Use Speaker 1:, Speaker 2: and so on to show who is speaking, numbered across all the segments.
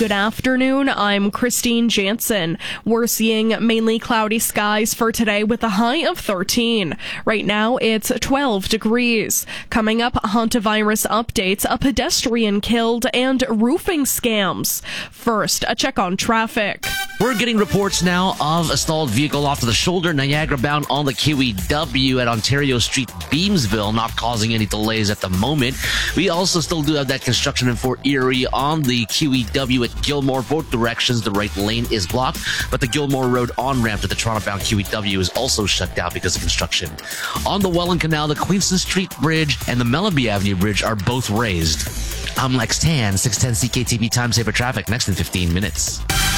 Speaker 1: Good afternoon, I'm Christine Jansen. We're seeing mainly cloudy skies for today with a high of 13. Right now it's 12 degrees. Coming up, hantavirus updates, a pedestrian killed, and roofing scams. First, a check on traffic.
Speaker 2: We're getting reports now of a stalled vehicle off to the shoulder, Niagara bound on the QEW at Ontario Street, Beamsville, not causing any delays at the moment. We also still do have that construction in Fort Erie on the QEW at Gilmore. Both directions, the right lane is blocked, but the Gilmore Road on-ramp to the Toronto-bound QEW is also shut down because of construction. On the Welland Canal, the Queenston Street Bridge and the Mellonby Avenue Bridge are both raised. I'm Lex Tan, 610 CKTB Time Saver Traffic, next in 15 minutes.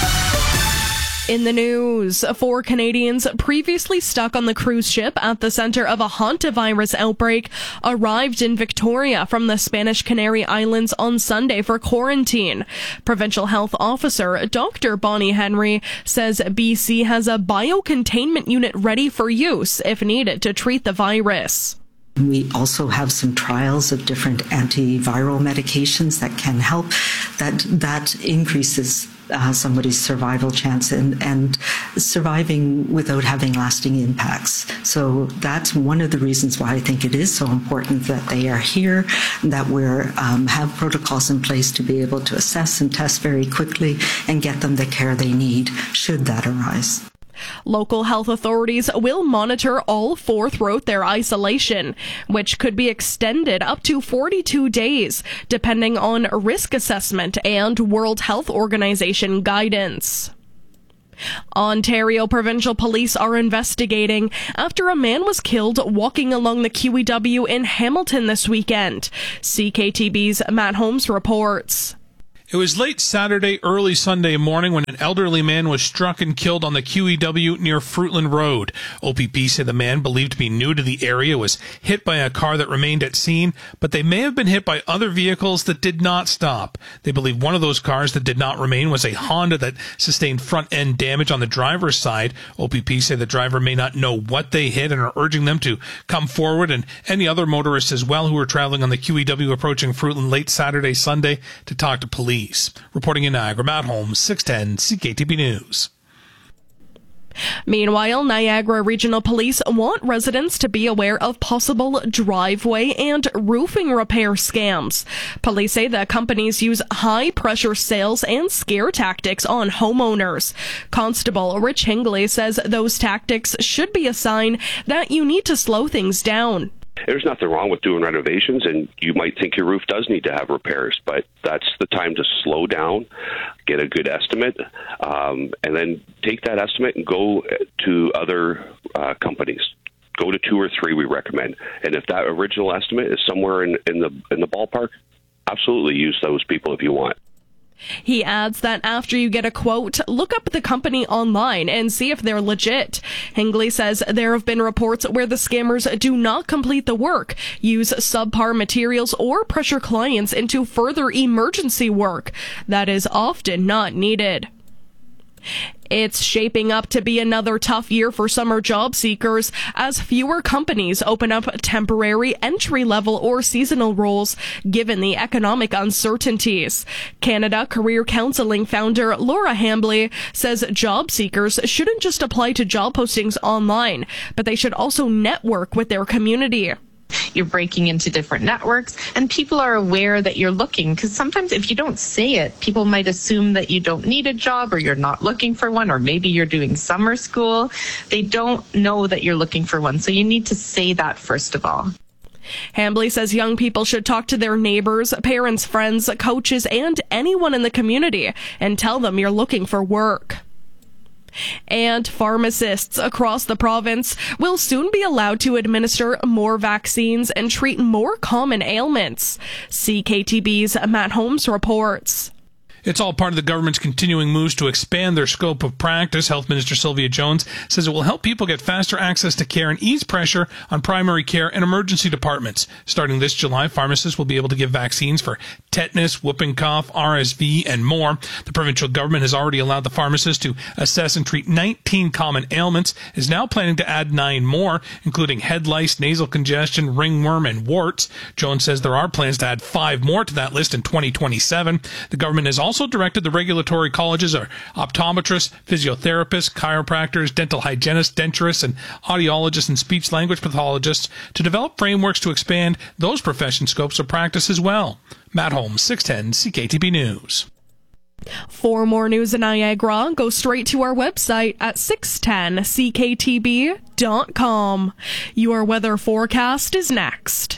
Speaker 1: In the news, 4 Canadians previously stuck on the cruise ship at the center of a hantavirus outbreak arrived in Victoria from the Spanish Canary Islands on Sunday for quarantine. Provincial Health Officer Dr. Bonnie Henry says BC has a biocontainment unit ready for use if needed to treat the virus.
Speaker 3: We also have some trials of different antiviral medications that can help. That increases somebody's survival chance and surviving without having lasting impacts. So that's one of the reasons why I think it is so important that they are here, that we have protocols in place to be able to assess and test very quickly and get them the care they need should that arise.
Speaker 1: Local health authorities will monitor all 4 throughout their isolation, which could be extended up to 42 days, depending on risk assessment and World Health Organization guidance. Ontario Provincial Police are investigating after a man was killed walking along the QEW in Hamilton this weekend. CKTB's Matt Holmes reports.
Speaker 4: It was late Saturday, early Sunday morning when an elderly man was struck and killed on the QEW near Fruitland Road. OPP said the man, believed to be new to the area, was hit by a car that remained at scene, but they may have been hit by other vehicles that did not stop. They believe one of those cars that did not remain was a Honda that sustained front-end damage on the driver's side. OPP said the driver may not know what they hit and are urging them to come forward, and any other motorists as well who were traveling on the QEW approaching Fruitland late Saturday, Sunday to talk to police. Reporting in Niagara, Matt Holmes, 610 CKTB News.
Speaker 1: Meanwhile, Niagara Regional Police want residents to be aware of possible driveway and roofing repair scams. Police say that companies use high-pressure sales and scare tactics on homeowners. Constable Rich Hingley says those tactics should be a sign that you need to slow things down.
Speaker 5: There's nothing wrong with doing renovations, and you might think your roof does need to have repairs, but that's the time to slow down, get a good estimate, and then take that estimate and go to other companies. Go to 2 or 3 we recommend. And if that original estimate is somewhere in the ballpark, absolutely use those people if you want.
Speaker 1: He adds that after you get a quote, look up the company online and see if they're legit. Hingley says there have been reports where the scammers do not complete the work, use subpar materials, or pressure clients into further emergency work that is often not needed. It's shaping up to be another tough year for summer job seekers as fewer companies open up temporary entry-level or seasonal roles given the economic uncertainties. Canada Career Counseling founder Laura Hambley says job seekers shouldn't just apply to job postings online, but they should also network with their community.
Speaker 6: You're breaking into different networks, and people are aware that you're looking, because sometimes if you don't say it, people might assume that you don't need a job or you're not looking for one, or maybe you're doing summer school. They don't know that you're looking for one, so you need to say that first of all.
Speaker 1: Hambley says young people should talk to their neighbors, parents, friends, coaches, and anyone in the community and tell them you're looking for work. And pharmacists across the province will soon be allowed to administer more vaccines and treat more common ailments. CKTB's Matt Holmes reports.
Speaker 4: It's all part of the government's continuing moves to expand their scope of practice. Health Minister Sylvia Jones says it will help people get faster access to care and ease pressure on primary care and emergency departments. Starting this July, pharmacists will be able to give vaccines for tetanus, whooping cough, RSV, and more. The provincial government has already allowed the pharmacists to assess and treat 19 common ailments, is now planning to add 9 more, including head lice, nasal congestion, ringworm, and warts. Jones says there are plans to add 5 more to that list in 2027. The government has also also directed the regulatory colleges of optometrists, physiotherapists, chiropractors, dental hygienists, denturists, and audiologists and speech-language pathologists to develop frameworks to expand those profession scopes of practice as well. Matt Holmes, 610 CKTB News.
Speaker 1: For more news in Niagara, go straight to our website at 610ckTB.com. Your weather forecast is next.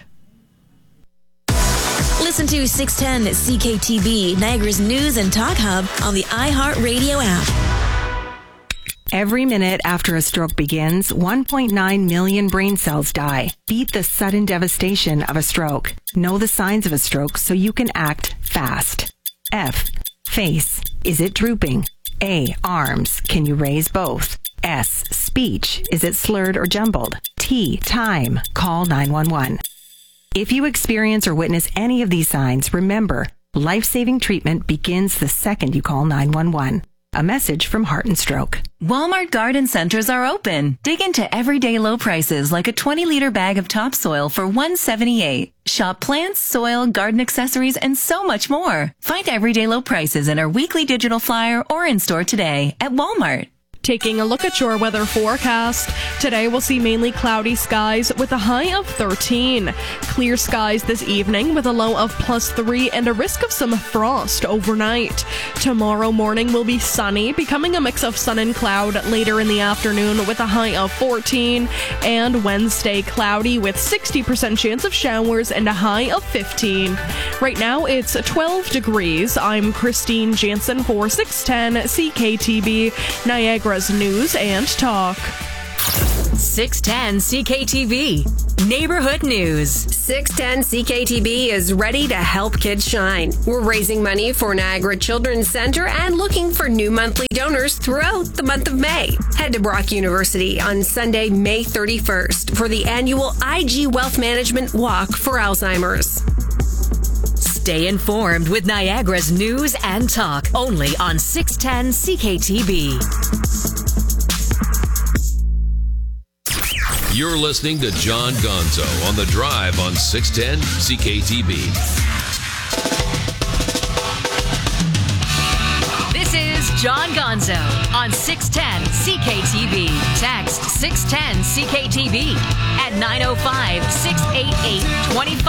Speaker 7: Listen to 610 CKTB, Niagara's news and talk hub on the iHeartRadio app.
Speaker 8: Every minute after a stroke begins, 1.9 million brain cells die. Beat the sudden devastation of a stroke. Know the signs of a stroke so you can act fast. F. Face. Is it drooping? A. Arms. Can you raise both? S. Speech. Is it slurred or jumbled? T. Time. Call 911. If you experience or witness any of these signs, remember, life-saving treatment begins the second you call 911. A message from Heart and Stroke.
Speaker 9: Walmart garden centers are open. Dig into everyday low prices like a 20-liter bag of topsoil for $1.78. Shop plants, soil, garden accessories, and so much more. Find everyday low prices in our weekly digital flyer or in-store today at Walmart.
Speaker 1: Taking a look at your weather forecast. Today we'll see mainly cloudy skies with a high of 13. Clear skies this evening with a low of +3 and a risk of some frost overnight. Tomorrow morning will be sunny, becoming a mix of sun and cloud later in the afternoon with a high of 14. And Wednesday cloudy with 60% chance of showers and a high of 15. Right now it's 12 degrees. I'm Christine Jansen for 610 CKTB, Niagara's news and talk.
Speaker 10: 610 CKTV, Neighborhood News.
Speaker 11: 610 CKTB is ready to help kids shine. We're raising money for Niagara Children's Center and looking for new monthly donors throughout the month of May. Head to Brock University on Sunday, May 31st for the annual IG Wealth Management Walk for Alzheimer's.
Speaker 10: Stay informed with Niagara's news and talk, only on 610 CKTB.
Speaker 12: You're listening to John Gonzo on The Drive on 610 CKTB.
Speaker 10: This is John Gonzo on 610 CKTB. Text 610 CKTB at 905-688-25.